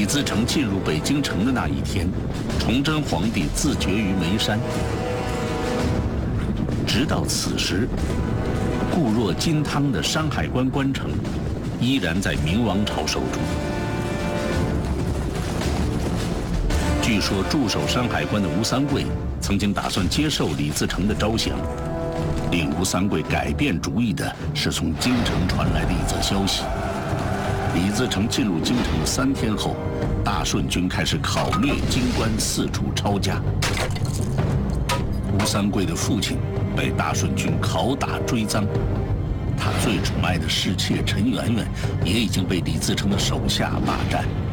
自成进入北京城的那一天，崇祯皇帝自绝于眉山。直到此时，固若金汤的山海关关城，依然在明王朝手中。据说驻守山海关的吴三桂曾经打算接受李自成的招降，令吴三桂改变主意的是从京城传来的一则消息：李自成进入京城的3天后，大顺军开始考掠京关，四处抄家。吴三桂的父亲被大顺军拷打追赃，他最宠爱的侍妾陈圆圆也已经被李自成的手下霸占。